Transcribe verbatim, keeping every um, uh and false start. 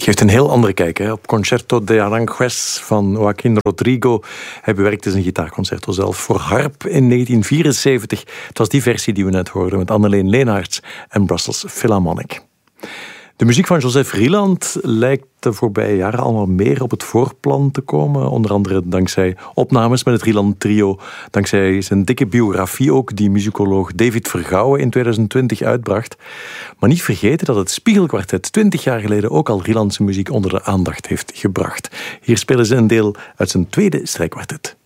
Geeft een heel andere kijk hè, op Concerto de Aranjuez van Joaquín Rodrigo. Hij bewerkte zijn gitaarconcerto zelf voor harp in negentien vierenzeventig. Het was die versie die we net hoorden met Anneleen Leenaerts en Brussels Philharmonic. De muziek van Joseph Rieland lijkt de voorbije jaren allemaal meer op het voorplan te komen. Onder andere dankzij opnames met het Rieland Trio. Dankzij zijn dikke biografie ook, die muzikoloog David Vergouwen in tweeduizend twintig uitbracht. Maar niet vergeten dat het Spiegelkwartet twintig jaar geleden ook al Rielandse muziek onder de aandacht heeft gebracht. Hier spelen ze een deel uit zijn tweede strijkkwartet.